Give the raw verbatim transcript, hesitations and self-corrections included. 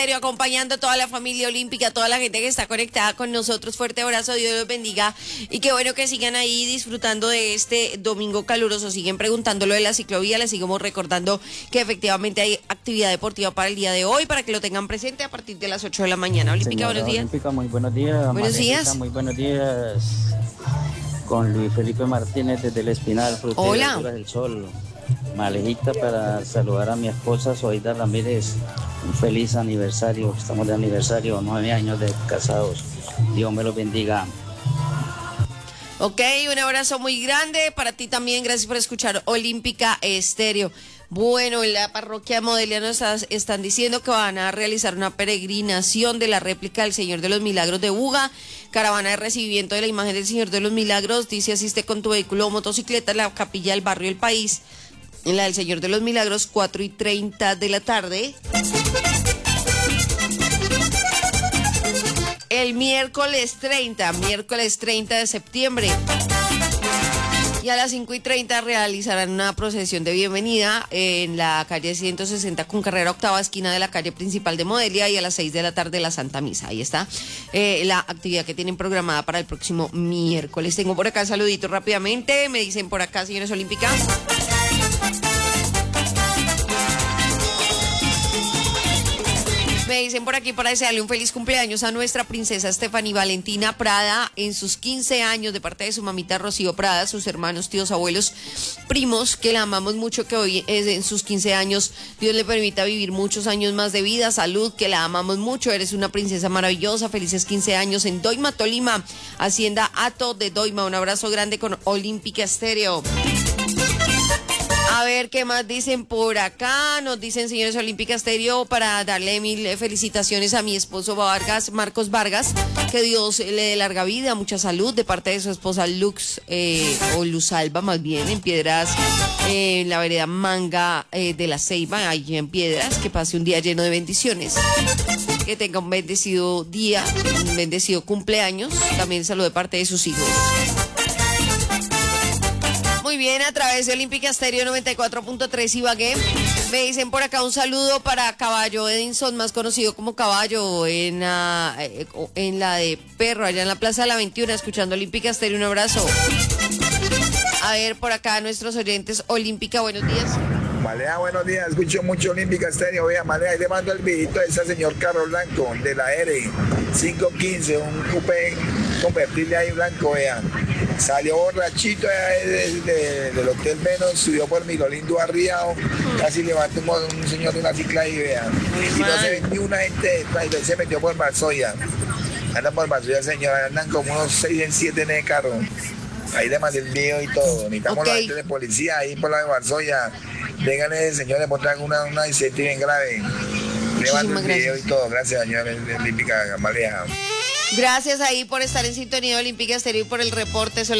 Acompañando a toda la familia olímpica, a toda la gente que está conectada con nosotros. Fuerte abrazo, Dios los bendiga y qué bueno que sigan ahí disfrutando de este domingo caluroso. Siguen preguntando lo de la ciclovía, les seguimos recordando que efectivamente hay actividad deportiva para el día de hoy, para que lo tengan presente a partir de las ocho de la mañana. Olímpica, Señora buenos días. Olímpica, muy buenos días. Buenos Margarita, días. Muy buenos días. Con Luis Felipe Martínez desde El Espinal, frutería Hola. Alturas del Sol. Malejita para saludar a mi esposa Zoida Ramírez. Un feliz aniversario, estamos de aniversario, nueve años de casados. Dios me los bendiga. Ok, un abrazo muy grande para ti también. Gracias por escuchar Olímpica Estéreo. Bueno, en la parroquia de Modelia nos están diciendo que van a realizar una peregrinación de la réplica del Señor de los Milagros de Buga. Caravana de recibimiento de la imagen del Señor de los Milagros. Dice, asiste con tu vehículo o motocicleta a la capilla del barrio El País. En la del Señor de los Milagros, cuatro y treinta de la tarde. El miércoles treinta, miércoles treinta de septiembre. Y a las cinco y treinta realizarán una procesión de bienvenida en la calle ciento sesenta con carrera octava, esquina de la calle principal de Modelia, y a las seis de la tarde la Santa Misa. Ahí está eh, la actividad que tienen programada para el próximo miércoles. Tengo por acá saluditos rápidamente. Me dicen por acá, señores olímpicas. Me dicen por aquí para desearle un feliz cumpleaños a nuestra princesa Estefanía Valentina Prada en sus quince años de parte de su mamita Rocío Prada, sus hermanos, tíos, abuelos, primos, que la amamos mucho, que hoy es en sus quince años. Dios le permita vivir muchos años más de vida, salud, que la amamos mucho. Eres una princesa maravillosa, felices quince años en Doima, Tolima, Hacienda Ato de Doima. Un abrazo grande con Olímpica Estéreo. A ver, ¿qué más dicen por acá? Nos dicen, señores Olímpica Estéreo, para darle mil felicitaciones a mi esposo Vargas, Marcos Vargas, que Dios le dé larga vida, mucha salud, de parte de su esposa Lux, eh, o Luzalba más bien, en Piedras, eh, en la vereda Manga eh, de la Ceiba, ahí en Piedras, que pase un día lleno de bendiciones. Que tenga un bendecido día, un bendecido cumpleaños, también saludo de parte de sus hijos. Muy bien, a través de Olímpica Estéreo noventa y cuatro punto tres Ibagué. Me dicen por acá un saludo para Caballo Edinson, más conocido como Caballo, en la, en la de Perro, allá en la Plaza de la veintiuno, escuchando Olímpica Estéreo. Un abrazo. A ver, por acá nuestros oyentes. Olímpica, buenos días. Malea, buenos días, escucho mucho Olímpica Estéreo. Vea, Malea, ahí le mando el videito de ese señor carro blanco de la R cinco quince, un coupé convertible ahí blanco, vean. Salió borrachito de, de, de, del Hotel Venus, subió por Milolindo arriado, casi levantó un, un señor de una cicla ahí, vean. Y no se ve ni una gente detrás, y se metió por Marzoya. Anda por Marzoya, señor, andan como unos seis en siete en el carro. Ahí le mandé el video y todo. Necesitamos okay. La gente de policía ahí por la de Marzoya. Díganle, señor, le pondrán una, una incidente bien grave. Le mando el video y todo. Gracias, señor Olímpica Malea. Gracias ahí por estar en sintonía Olímpica Estéreo y por el reporte.